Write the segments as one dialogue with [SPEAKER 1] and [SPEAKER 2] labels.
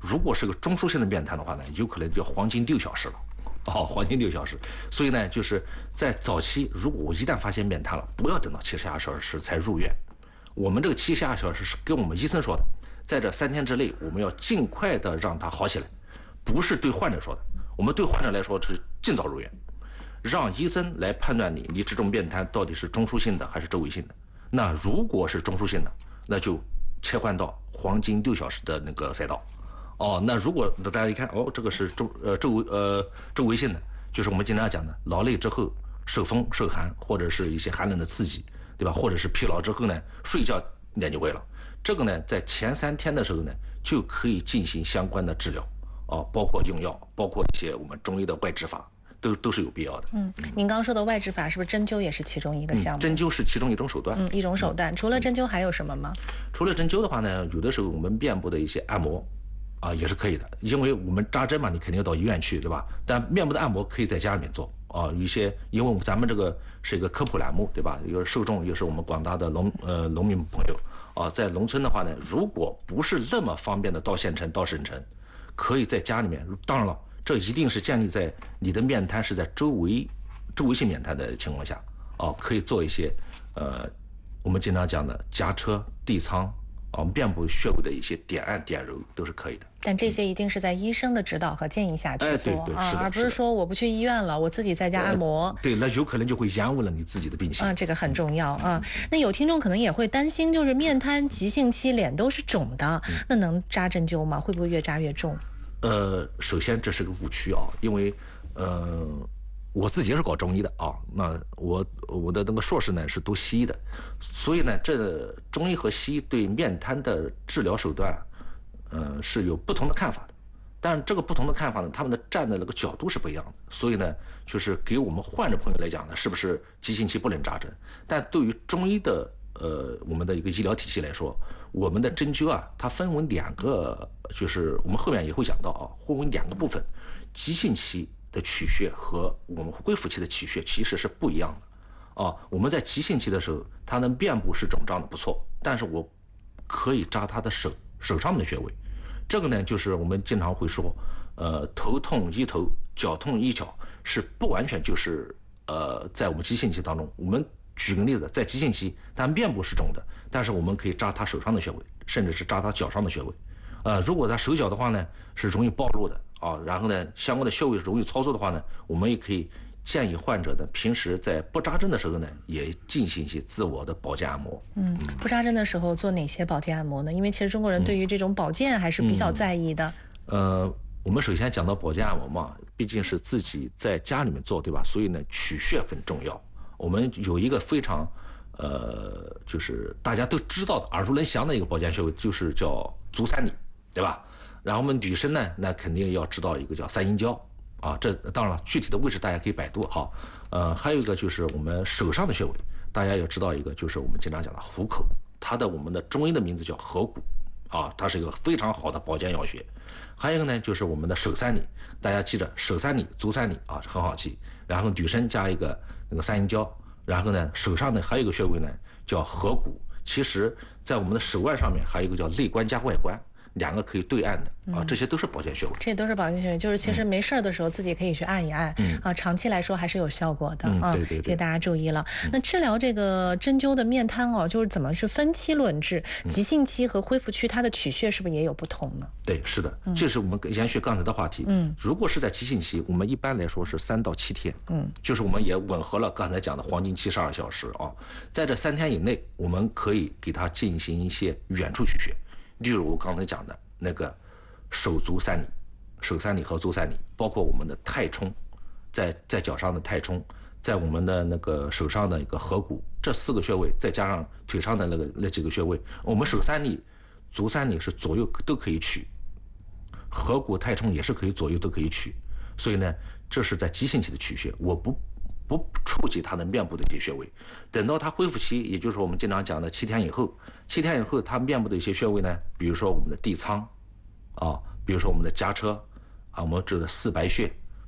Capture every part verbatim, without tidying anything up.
[SPEAKER 1] 如果是个中枢性的面瘫的话呢，有可能就黄金六小时了。哦，黄金六小时。所以呢，就是在早期，如果我一旦发现面瘫了，不要等到七十二小时才入院。我们这个七十二小时是跟我们医生说的，在这三天之内，我们要尽快的让它好起来，不是对患者说的。我们对患者来说是尽早入院，让医生来判断你，你这种面瘫到底是中枢性的还是周围性的。那如果是中枢性的，那就切换到黄金六小时的那个赛道。哦，那如果大家一看，哦，这个是周呃周围呃周围性的，就是我们经常讲的劳累之后受风受寒，或者是一些寒冷的刺激，对吧？或者是疲劳之后呢，睡觉眼睛会了，这个呢，在前三天的时候呢，就可以进行相关的治疗，哦，包括用药，包括一些我们中医的外治法。都都是有必要的。
[SPEAKER 2] 嗯，您刚刚说的外治法是不是针灸也是其中一个项目？
[SPEAKER 1] 嗯、针灸是其中一种手段。
[SPEAKER 2] 嗯，一种手段。嗯、除了针灸还有什么吗？
[SPEAKER 1] 除了针灸的话呢，有的时候我们面部的一些按摩啊也是可以的，因为我们扎针嘛，你肯定要到医院去，对吧？但面部的按摩可以在家里面做啊。一些因为咱们这个是一个科普栏目，对吧？一个受众又是我们广大的农呃农民朋友啊，在农村的话呢，如果不是那么方便的到县城到省城，可以在家里面，当然了。这一定是建立在你的面瘫是在周围周围性面瘫的情况下，哦，可以做一些呃我们经常讲的夹车、地仓啊、哦，面部穴位的一些点按点揉都是可以的。
[SPEAKER 2] 但这些一定是在医生的指导和建议下去做、
[SPEAKER 1] 哎、对对
[SPEAKER 2] 啊，
[SPEAKER 1] 是的，
[SPEAKER 2] 而不是说我不去医院了，我自己在家按摩。
[SPEAKER 1] 呃、对，那有可能就会延误了你自己的病情。
[SPEAKER 2] 啊，这个很重要啊。那有听众可能也会担心，就是面瘫急性期脸都是肿的，嗯、那能扎针灸吗？会不会越扎越重？
[SPEAKER 1] 呃，首先这是个误区啊，因为呃，我自己也是搞中医的啊，那我我的那个硕士呢是读西医的，所以呢，这中医和西医对面瘫的治疗手段，呃，是有不同的看法的。但这个不同的看法呢，他们的站的那个角度是不一样的，所以呢，就是给我们患者朋友来讲呢，是不是急性期不能扎针？但对于中医的呃，我们的一个医疗体系来说，我们的针灸啊，它分为两个，就是我们后面也会讲到啊，分为两个部分。急性期的取穴和我们恢复期的取穴其实是不一样的啊。我们在急性期的时候，它的面部是肿胀的不错，但是我可以扎他的手手上面的穴位。这个呢，就是我们经常会说，呃，头痛医头，脚痛医脚，是不完全就是呃，在我们急性期当中，我们。举个例子，在急性期，它面部是肿的，但是我们可以扎他手上的穴位，甚至是扎他脚上的穴位。呃，如果他手脚的话呢，是容易暴露的啊，然后呢，相关的穴位容易操作的话呢，我们也可以建议患者呢，平时在不扎针的时候呢，也进行一些自我的保健按摩。
[SPEAKER 2] 嗯，不扎针的时候做哪些保健按摩呢？因为其实中国人对于这种保健还是比较在意的。
[SPEAKER 1] 嗯、呃，我们首先讲到保健按摩嘛，毕竟是自己在家里面做，对吧？所以呢，取穴很重要。我们有一个非常，呃，就是大家都知道的、耳熟能详的一个保健穴位，就是叫足三里，对吧？然后我们女生呢，那肯定要知道一个叫三阴交啊，这当然了，具体的位置大家可以百度哈。呃，还有一个就是我们手上的穴位，大家要知道一个，就是我们经常讲的虎口，它的我们的中医的名字叫合谷啊，它是一个非常好的保健药穴。还有一个呢，就是我们的手三里，大家记着手三里、足三里啊，很好记。然后女生加一个那个三阴交，然后呢手上呢还有一个穴位呢叫合谷，其实在我们的手腕上面还有一个叫内关加外关，两个可以对按的啊，这些都是保健穴位。
[SPEAKER 2] 这都是保健穴位，就是其实没事的时候自己可以去按一按、嗯、啊，长期来说还是有效果的、
[SPEAKER 1] 嗯、
[SPEAKER 2] 啊。
[SPEAKER 1] 对对对，
[SPEAKER 2] 这大家注意了。嗯、那治疗这个针灸的面瘫哦，就是怎么是分期论治？急性期和恢复期它的取穴是不是也有不同呢？
[SPEAKER 1] 对，是的，这是我们延续刚才的话题。嗯，如果是在急性期，我们一般来说是三到七天。嗯，就是我们也吻合了刚才讲的黄金七十二小时啊，在这三天以内，我们可以给它进行一些远处取穴，例如我刚才讲的那个手足三里、手三里和足三里，包括我们的太冲，在在脚上的太冲，在我们的那个手上的一个合谷，这四个穴位，再加上腿上的那个那几个穴位，我们手三里、足三里是左右都可以取。合谷太冲也是可以左右都可以取，所以呢，这是在急性期的取穴，我不不触及它的面部的一些穴位。等到它恢复期，也就是我们经常讲的七天以后，七天以后它面部的一些穴位呢，比如说我们的地仓啊，比如说我们的夹车啊，我们这个四白穴、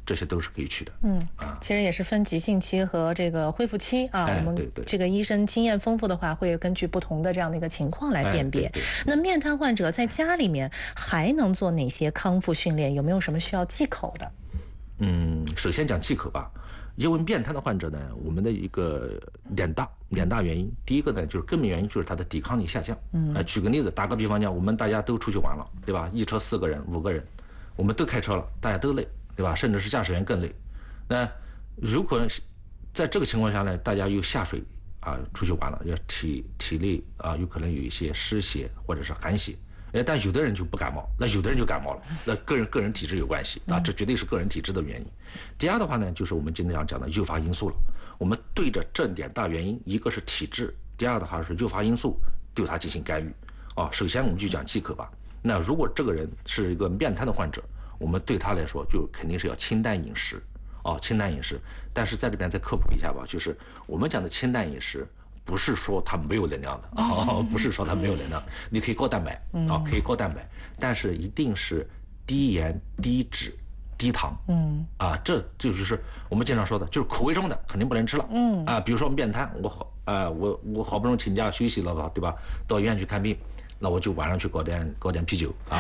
[SPEAKER 1] 这些都是可以去的。
[SPEAKER 2] 嗯，啊，其实也是分急性期和这个恢复期啊。
[SPEAKER 1] 哎、
[SPEAKER 2] 我们这个医生经验丰富的话，会根据不同的这样的一个情况来辨别。
[SPEAKER 1] 哎、对对
[SPEAKER 2] 那面瘫患者在家里面还能做哪些康复训练？有没有什么需要忌口的？
[SPEAKER 1] 嗯，首先讲忌口吧。因为面瘫的患者呢，我们的一个两大两大原因，第一个呢就是根本原因就是他的抵抗力下降。嗯，呃，举个例子，打个比方讲，我们大家都出去玩了，对吧？一车四个人、五个人，我们都开车了，大家都累，对吧？甚至是驾驶员更累。那如果在这个情况下呢，大家又下水啊，出去玩了，要体体力啊，有可能有一些湿邪或者是寒邪。哎，但有的人就不感冒，那有的人就感冒了，那个人个人体质有关系啊，这绝对是个人体质的原因。第二的话呢，就是我们经常讲的诱发因素了。我们对着这两大原因，一个是体质，第二的话是诱发因素，对它进行干预。啊，首先我们就讲忌口吧。那如果这个人是一个面瘫的患者，我们对他来说就肯定是要清淡饮食，啊，清淡饮食。但是在这边再科普一下吧，就是我们讲的清淡饮食。不是说它没有能量的啊，不是说它没有能量，你可以高蛋白啊，可以高蛋白，但是一定是低盐、低脂、低糖，嗯啊，这就是我们经常说的，就是口味重的肯定不能吃了，嗯啊，比如说面瘫，我好啊，我我好不容易请假休息了吧，对吧？到医院去看病。那我就晚上去搞点搞点啤酒啊，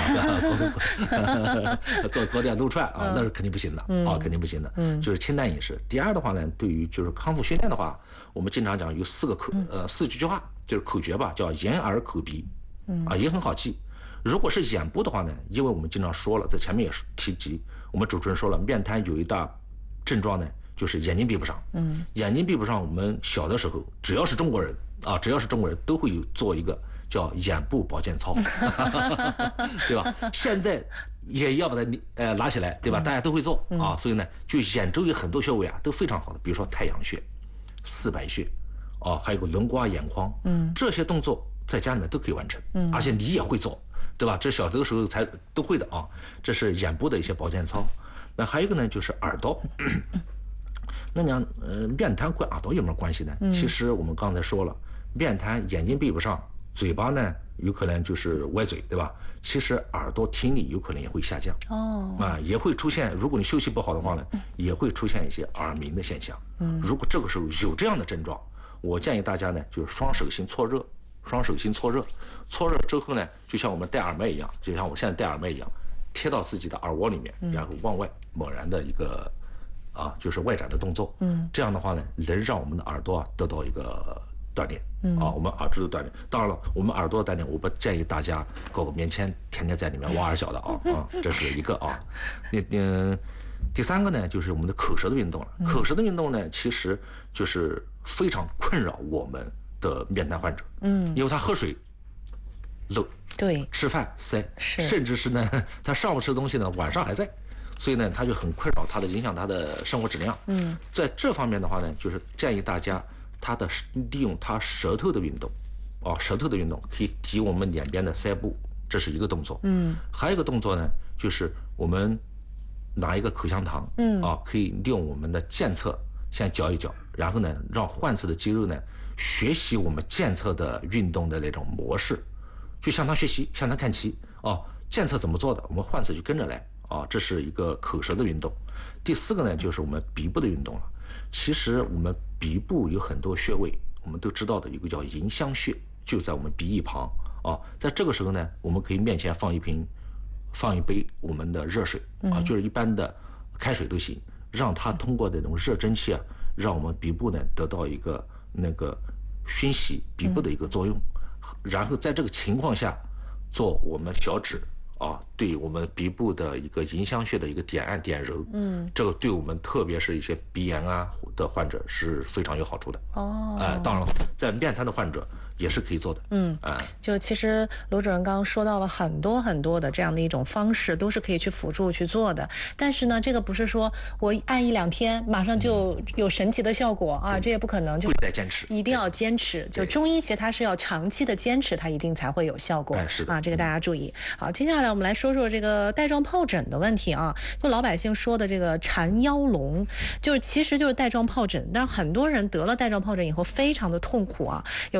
[SPEAKER 1] 搞搞点撸串啊，那是肯定不行的啊，肯定不行的。就是清淡饮食。第二的话呢，对于就是康复训练的话，我们经常讲有四个口呃四句话，就是口诀吧，叫眼耳口鼻，啊也很好记。如果是眼部的话呢，因为我们经常说了，在前面也提及，我们主持人说了，面瘫有一大症状呢，就是眼睛闭不上。嗯，眼睛闭不上，我们小的时候只要是中国人啊，只要是中国人都会有做一个。叫眼部保健操，对吧？现在也要把它呃拿起来，对吧？大家都会做啊，所以呢，就眼周有很多穴位啊都非常好的，比如说太阳穴、四白穴，啊，还有个轮刮眼眶，嗯，这些动作在家里面都可以完成，嗯，而且你也会做，对吧？这小的时候才都会的啊。这是眼部的一些保健操。那还有一个呢，就是耳朵。那讲呃面瘫跟耳朵有没有关系呢？其实我们刚才说了，面瘫眼睛闭不上。嘴巴呢，有可能就是歪嘴，对吧？其实耳朵听力有可能也会下降，哦，啊，也会出现。如果你休息不好的话呢，也会出现一些耳鸣的现象。嗯，如果这个时候有这样的症状，我建议大家呢，就是双手心搓热，双手心搓热，搓热之后呢，就像我们戴耳麦一样，就像我现在戴耳麦一样，贴到自己的耳窝里面，然后往外猛然的一个啊，就是外展的动作。嗯，这样的话呢，能让我们的耳朵啊得到一个。锻炼啊，我们耳朵的锻炼。当然了，我们耳朵的锻炼，我不建议大家搞个棉签，天天在里面挖耳小的啊啊，这是一个啊。那嗯，第三个呢，就是我们的口舌的运动了。口舌的运动呢，其实就是非常困扰我们的面瘫患者，嗯，因为他喝水漏，
[SPEAKER 2] 对，
[SPEAKER 1] 吃饭塞，甚至是呢，他上午吃的东西呢，晚上还在。所以呢，他就很困扰他的，影响他的生活质量。嗯，在这方面的话呢，就是建议大家。他的利用他舌头的运动，啊，舌头的运动可以提我们两边的腮部，这是一个动作。嗯，还有一个动作呢，就是我们拿一个口香糖，嗯，啊，可以利用我们的健侧先嚼一嚼，然后呢，让患侧的肌肉呢学习我们健侧的运动的那种模式，就向他学习，向他看齐。哦，健侧怎么做的，我们患侧就跟着来。啊，这是一个口舌的运动。第四个呢，就是我们鼻部的运动了。其实我们鼻部有很多穴位，我们都知道的，有个叫迎香穴，就在我们鼻翼旁啊。在这个时候呢，我们可以面前放一瓶，放一杯我们的热水啊，就是一般的开水都行，让它通过这种热蒸汽啊，让我们鼻部呢得到一个那个熏洗鼻部的一个作用，然后在这个情况下做我们小指。啊，对我们鼻部的一个迎香穴的一个点按点揉，嗯，这个对我们特别是一些鼻炎啊的患者是非常有好处的。哦，哎、呃，当然了，在面瘫的患者也是可以做的。嗯，哎、呃，
[SPEAKER 2] 就其实卢主任刚刚说到了很多很多的这样的一种方式，都是可以去辅助去做的。但是呢，这个不是说我按一两天马上就有神奇的效果啊，这也不可能，就是
[SPEAKER 1] 得坚持，
[SPEAKER 2] 一定要坚持。就中医其实它是要长期的坚持，它一定才会有效果。
[SPEAKER 1] 哎，是的
[SPEAKER 2] 啊，这个大家注意。好，接下来。我们来说说这个带状疱疹的问题啊，就老百姓说的这个缠腰龙，就是其实就是带状疱疹，但是很多人得了带状疱疹以后非常的痛苦啊，有有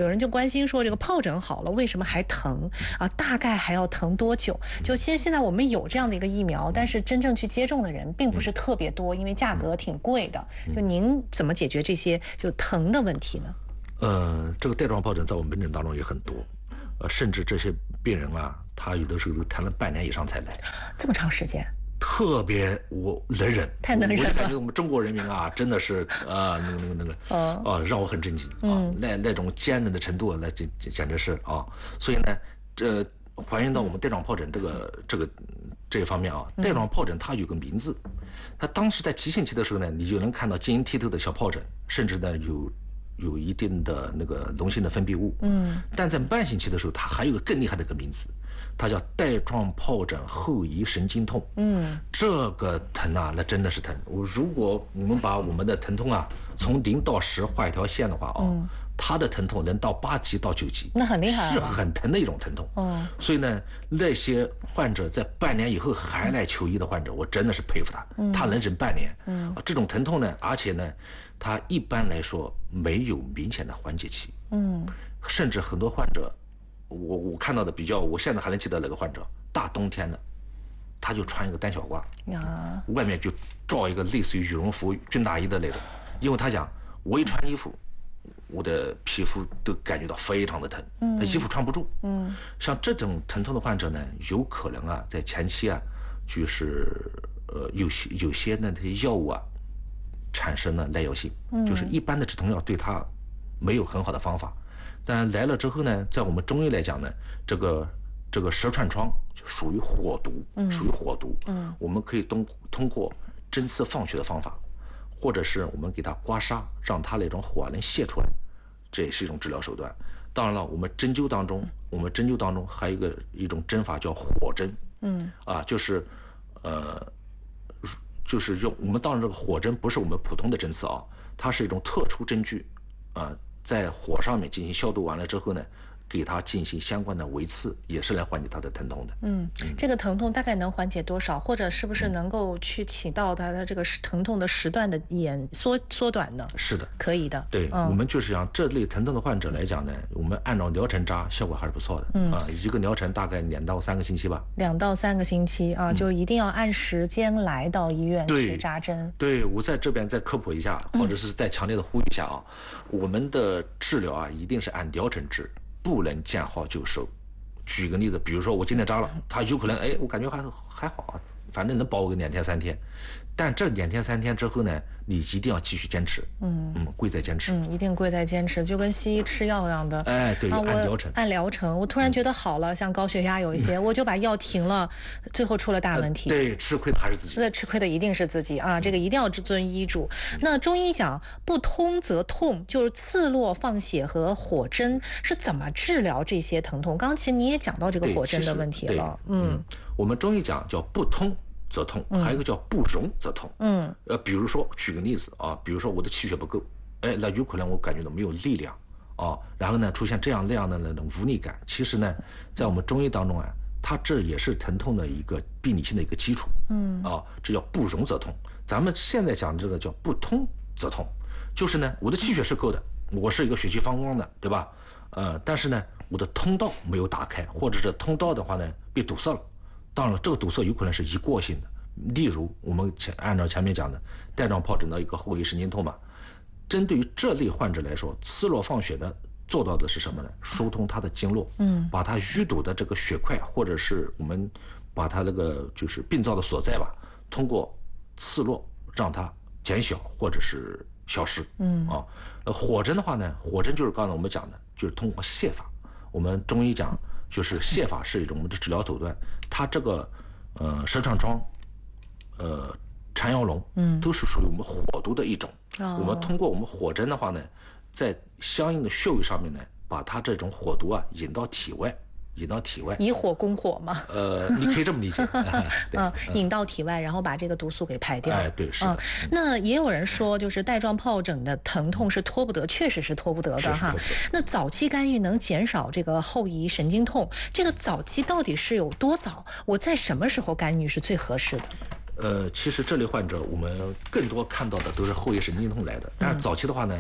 [SPEAKER 2] 有人就关心说，这个疱疹好了，为什么还疼啊？大概还要疼多久？就其实现在我们有这样的一个疫苗，但是真正去接种的人并不是特别多，因为价格挺贵的。就您怎么解决这些就疼的问题呢？
[SPEAKER 1] 呃，这个带状疱疹在我们门诊当中也很多，呃，甚至这些病人啊，他有的时候都谈了半年以上才来，
[SPEAKER 2] 这么长时间，
[SPEAKER 1] 特别我能忍，
[SPEAKER 2] 太能忍了。
[SPEAKER 1] 我就感觉我们中国人民啊，真的是啊、呃，那个那个那个，啊、呃，让我很震惊啊，嗯、那那种坚韧的程度，那简简直是啊，所以呢，这还原到我们带状疱疹这个这个这一方面啊，带状疱疹它有个名字，它当时在急性期的时候呢，你就能看到晶莹剔透的小疱疹，甚至呢有。有一定的那个脓性的分泌物，嗯，但在慢性期的时候，它还有个更厉害的一个名字，它叫带状疱疹后遗神经痛，嗯，这个疼啊，那真的是疼。我如果我们把我们的疼痛啊从零到十画一条线的话啊，嗯、它的疼痛能到八级到九级，
[SPEAKER 2] 那很厉害，
[SPEAKER 1] 是很疼的一种疼痛。哦，所以呢，那些患者在半年以后还来求医的患者，我真的是佩服他，嗯、他能忍半年，嗯，这种疼痛呢，而且呢。它一般来说没有明显的缓解期，嗯，甚至很多患者，我我看到的比较，我现在还能记得那个患者，大冬天的，他就穿一个单小褂，呀，外面就罩一个类似于羽绒服、军大衣的那种，因为他讲我一穿衣服，我的皮肤都感觉到非常的疼，嗯，他衣服穿不住，嗯，像这种疼痛的患者呢，有可能啊，在前期啊，就是呃有些有些那些药物啊。产生了耐药性，就是一般的止痛药对它没有很好的方法，但来了之后呢，在我们中医来讲呢，这个这个舌串疮就属于火毒，属于火毒，嗯，我们可以通通过针刺放血的方法，或者是我们给它刮痧，让它那种火能泄出来，这也是一种治疗手段。当然了，我们针灸当中，我们针灸当中还有一个一种针法叫火针，嗯，啊，就是呃。就是用我们当然这个火针不是我们普通的针刺啊，它是一种特殊针具，啊、呃，在火上面进行消毒完了之后呢，给它进行相关的围刺，也是来缓解它的疼痛的。
[SPEAKER 2] 嗯，这个疼痛大概能缓解多少，或者是不是能够去起到它的这个疼痛的时段的延缩缩短呢？
[SPEAKER 1] 是的，
[SPEAKER 2] 可以的。
[SPEAKER 1] 对，嗯、我们就是讲这类疼痛的患者来讲呢，我们按照疗程扎，效果还是不错的。嗯啊，一个疗程大概两到三个星期吧。
[SPEAKER 2] 两到三个星期啊，嗯、就一定要按时间来到医院去扎针。
[SPEAKER 1] 对，我在这边再科普一下，或者是再强烈的呼吁一下啊，嗯、我们的治疗啊，一定是按疗程治。不能见好就收。举个例子，比如说我今天扎了，他有可能哎，我感觉还还好啊，反正能保我个两天三天。但这两天三天之后呢，你一定要继续坚持，嗯嗯，贵在坚持，
[SPEAKER 2] 嗯，一定贵在坚持，就跟西医吃药一样的，
[SPEAKER 1] 哎，对，
[SPEAKER 2] 啊、
[SPEAKER 1] 按疗程，
[SPEAKER 2] 按疗程。我突然觉得好了，嗯、像高血压有一些，嗯、我就把药停了，最后出了大问题。
[SPEAKER 1] 呃、对，吃亏的还是自己，
[SPEAKER 2] 那吃亏的一定是自己啊，这个一定要遵医嘱。嗯、那中医讲不通则痛，就是刺络放血和火针是怎么治疗这些疼痛？刚刚其实你也讲到这个火针的问题了，
[SPEAKER 1] 嗯，嗯我们中医讲叫不通则痛，还有一个叫不溶则痛。嗯，呃，比如说举个例子啊，比如说我的气血不够，哎，那有可能我感觉到没有力量啊，然后呢出现这样那样的那种无力感。其实呢，在我们中医当中啊，它这也是疼痛的一个病理性的一个基础。嗯，啊，这叫不溶则痛。咱们现在讲的这个叫不通则痛，就是呢，我的气血是够的，我是一个血气方刚的，对吧？呃，但是呢，我的通道没有打开，或者是通道的话呢被堵塞了。当然了，这个堵塞有可能是一过性的，例如我们前按照前面讲的带状疱疹的一个后遗神经痛嘛。针对于这类患者来说，刺络放血呢，做到的是什么呢？疏通它的经络，嗯，把它淤堵的这个血块，或者是我们把它那个就是病灶的所在吧，通过刺络让它减小或者是消失，嗯啊。呃，火针的话呢，火针就是刚才我们讲的，就是通过泻法。我们中医讲。就是泻法是一种我们的治疗手段，它这个呃舌串疮、呃缠腰龙，嗯，都是属于我们火毒的一种。哦、我们通过我们火针的话呢，在相应的穴位上面呢，把它这种火毒啊引到体外，引到体外，
[SPEAKER 2] 以火攻火嘛。
[SPEAKER 1] 呃，你可以这么理解。
[SPEAKER 2] 嗯，引到体外，然后把这个毒素给排掉。
[SPEAKER 1] 哎，对，是的。
[SPEAKER 2] 嗯、那也有人说，就是带状疱疹的疼痛是拖不得，确实是拖不得的哈。那早期干预能减少这个后遗神经痛，这个早期到底是有多早？我在什么时候干预是最合适的？
[SPEAKER 1] 呃，其实这类患者我们更多看到的都是后遗神经痛来的，但是早期的话呢，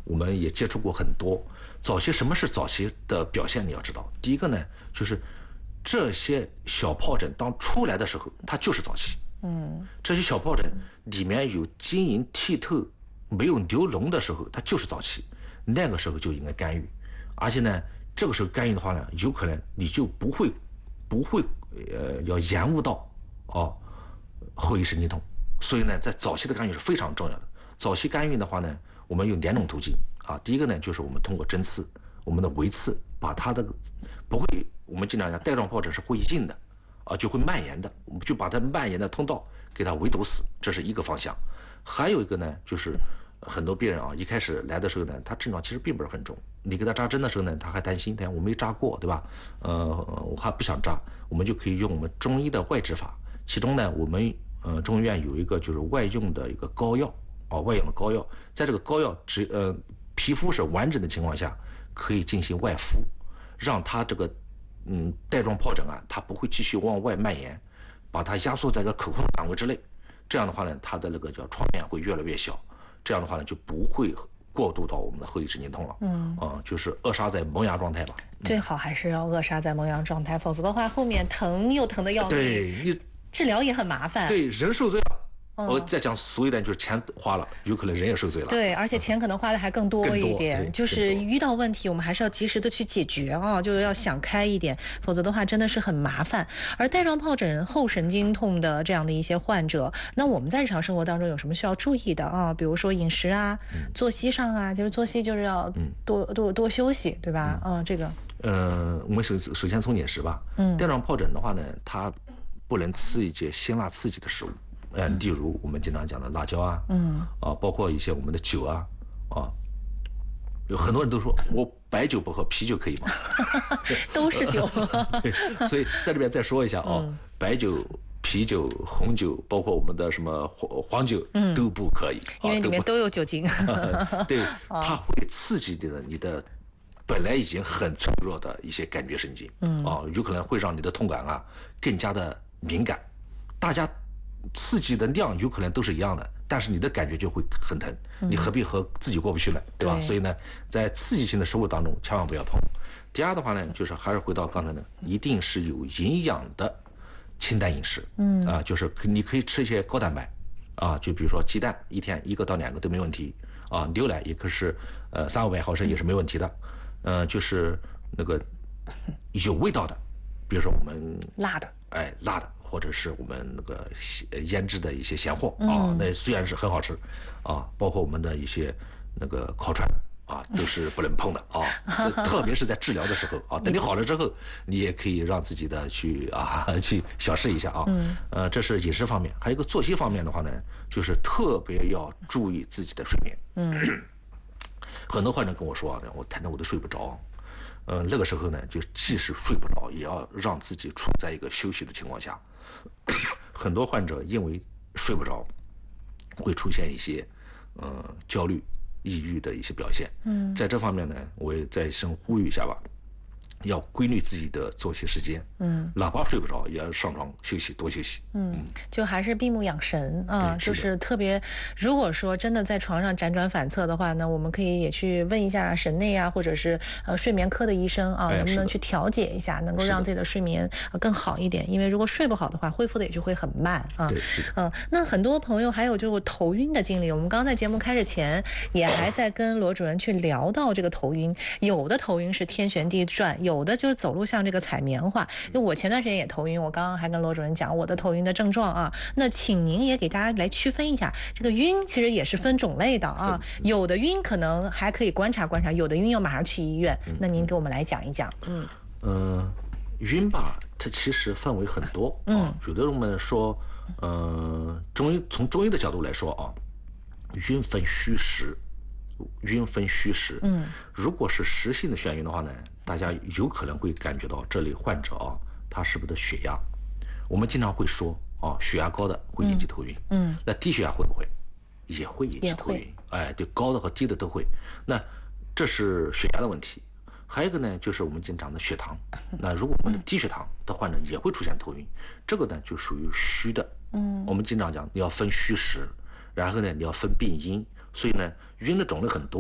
[SPEAKER 1] 我们也接触过很多。早期什么是早期的表现？你要知道，第一个呢，就是这些小疱疹当出来的时候，它就是早期。嗯，这些小疱疹里面有晶莹剔透、没有流脓的时候，它就是早期，那个时候就应该干预。而且呢，这个时候干预的话呢，有可能你就不会不会呃要延误到哦后遗神经痛。所以呢，在早期的干预是非常重要的。早期干预的话呢，我们有两种途径啊。第一个呢，就是我们通过针刺，我们的围刺，把它的不会，我们经常讲带状疱疹是会硬的啊，就会蔓延的，我们就把它蔓延的通道给它围堵死，这是一个方向。还有一个呢，就是很多病人啊，一开始来的时候呢，他症状其实并不是很重，你给他扎针的时候呢，他还担心，他我没扎过，对吧？呃，我还不想扎，我们就可以用我们中医的外治法，其中呢，我们呃中医院有一个就是外用的一个膏药。啊，外用的膏药，在这个膏药只呃皮肤是完整的情况下，可以进行外敷，让它这个嗯带状疱疹啊，它不会继续往外蔓延，把它压缩在一个可控的范围之内。这样的话呢，它的那个叫创面会越来越小，这样的话呢就不会过渡到我们的后遗神经痛了。嗯，啊、呃，就是扼杀在萌芽状态吧。
[SPEAKER 2] 最好还是要扼杀在萌芽状态，否则的话后面疼又疼的要命。
[SPEAKER 1] 对你
[SPEAKER 2] 治疗也很麻烦。
[SPEAKER 1] 对，人受罪了。我再讲俗一点，就是钱花了，有可能人也受罪了。
[SPEAKER 2] 对，而且钱可能花的还更多一点。
[SPEAKER 1] 嗯、
[SPEAKER 2] 就是遇到问题，我们还是要及时的去解决啊，就要想开一点，否则的话真的是很麻烦。而带状疱疹后神经痛的这样的一些患者，那我们在日常生活当中有什么需要注意的啊？比如说饮食啊、嗯、作息上啊，就是作息就是要多、嗯、多多休息，对吧？嗯，嗯这个。
[SPEAKER 1] 呃，我们首首先从饮食吧。嗯，带状疱疹的话呢，它不能吃一些辛辣刺激的食物。嗯，例如我们经常讲的辣椒啊，嗯，啊，包括一些我们的酒啊，啊，有很多人都说我白酒不喝，啤酒可以吗？
[SPEAKER 2] 都是酒。
[SPEAKER 1] 对，所以在这边再说一下啊，嗯、白酒、啤酒、红酒，包括我们的什么黄黄酒、嗯、都不可以，
[SPEAKER 2] 因为里面都有酒精。
[SPEAKER 1] 对，它会刺激的你的本来已经很脆弱的一些感觉神经，嗯，啊，有可能会让你的痛感啊更加的敏感。大家。刺激的量有可能都是一样的，但是你的感觉就会很疼，你何必和自己过不去呢？对吧？对，所以呢，在刺激性的食物当中千万不要碰。第二的话呢，就是还是回到刚才的，一定是有营养的清淡饮食。嗯啊，就是你可以吃一些高蛋白啊，就比如说鸡蛋，一天一个到两个都没问题啊，牛奶也可是呃三五百毫升也是没问题的。呃，就是那个有味道的，比如说我们
[SPEAKER 2] 辣的，
[SPEAKER 1] 哎，辣的。或者是我们那个腌制的一些咸货啊，那虽然是很好吃啊，包括我们的一些那个烤串啊，都是不能碰的啊。特别是在治疗的时候啊，等你好了之后，你也可以让自己的去啊去小试一下啊。呃，这是饮食方面，还有一个作息方面的话呢，就是特别要注意自己的睡眠。嗯，很多患者跟我说啊，我谈谈我都睡不着。嗯，那个时候呢，就即使睡不着，也要让自己处在一个休息的情况下。很多患者因为睡不着，会出现一些呃焦虑、抑郁的一些表现。嗯，在这方面呢，我也再先呼吁一下吧，要规律自己的作息时间。嗯，哪怕睡不着，也要上床休息，多休息。
[SPEAKER 2] 嗯，就还是闭目养神啊，就是特别，如果说真的在床上辗转反侧的话呢，我们可以也去问一下神内啊，或者是呃睡眠科的医生啊，能不能去调节一下，能够让自己的睡眠更好一点。因为如果睡不好的话，恢复的也就会很慢啊。
[SPEAKER 1] 对，是的。
[SPEAKER 2] 嗯，那很多朋友还有就是头晕的经历，我们刚刚在节目开始前也还在跟罗主任去聊到这个头晕，有的头晕是天旋地转，有的就是走路像这个踩棉花。因为我前段时间也头晕，我刚刚还跟罗主任讲我的头晕的症状啊。那请您也给大家来区分一下，这个晕其实也是分种类的啊。有的晕可能还可以观察观察，有的晕要马上去医院。那您给我们来讲一讲。嗯
[SPEAKER 1] 呃，晕吧，它其实分为很多啊。有的人们说，呃，中医从中医的角度来说啊，晕分虚实。晕分虚实，嗯，如果是实性的眩晕的话呢，大家有可能会感觉到这类患者啊，他是不是的血压？我们经常会说啊，血压高的会引起头晕，嗯，那低血压会不会？也会引起头晕，哎，对，高的和低的都会。那这是血压的问题。还有一个呢，就是我们经常的血糖。那如果我们的低血糖的患者也会出现头晕，这个呢就属于虚的。嗯，我们经常讲你要分虚实，然后呢你要分病因。所以呢，晕的种类很多，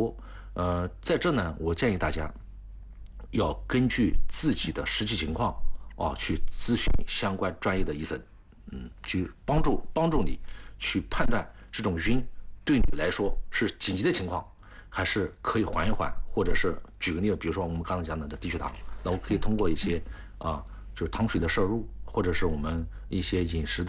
[SPEAKER 1] 呃，在这呢，我建议大家要根据自己的实际情况啊，去咨询相关专业的医生，嗯，去帮助帮助你去判断这种晕对你来说是紧急的情况，还是可以缓一缓，或者是举个例子，比如说我们刚才讲的低血糖，那我可以通过一些啊，就是糖水的摄入，或者是我们一些饮食的。